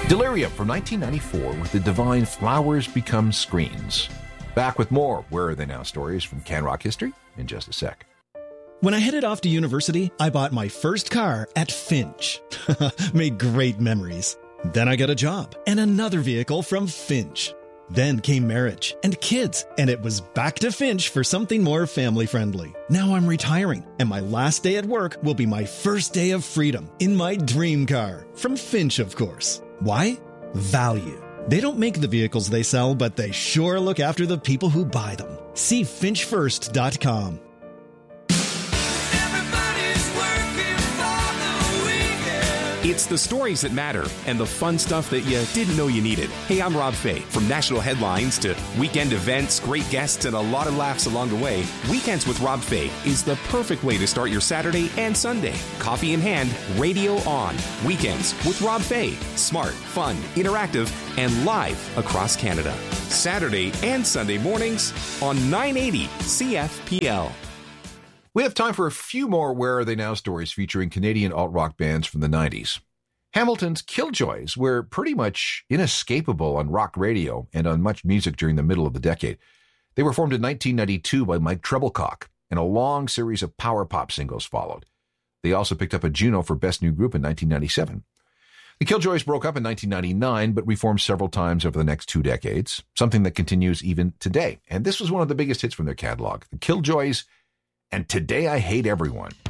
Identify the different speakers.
Speaker 1: Delirium from 1994 with the divine Flowers Become Screens. Back with more Where Are They Now stories from Can Rock History in just a sec.
Speaker 2: When I headed off to university, I bought my first car at Finch. Made great memories. Then I got a job and another vehicle from Finch. Then came marriage and kids, and it was back to Finch for something more family-friendly. Now I'm retiring, and my last day at work will be my first day of freedom in my dream car. From Finch, of course. Why? Value. They don't make the vehicles they sell, but they sure look after the people who buy them. See finchfirst.com.
Speaker 3: It's the stories that matter and the fun stuff that you didn't know you needed. Hey, I'm Rob Fay. From national headlines to weekend events, great guests, and a lot of laughs along the way, Weekends with Rob Fay is the perfect way to start your Saturday and Sunday. Coffee in hand, radio on. Weekends with Rob Fay. Smart, fun, interactive, and live across Canada. Saturday and Sunday mornings on 980 CFPL.
Speaker 1: We have time for a few more Where Are They Now stories featuring Canadian alt-rock bands from the 90s. Hamilton's Killjoys were pretty much inescapable on rock radio and on much music during the middle of the decade. They were formed in 1992 by Mike Treblecock, and a long series of power pop singles followed. They also picked up a Juno for Best New Group in 1997. The Killjoys broke up in 1999, but reformed several times over the next 2 decades, something that continues even today. And this was one of the biggest hits from their catalog. The Killjoys and Today I Hate Everyone.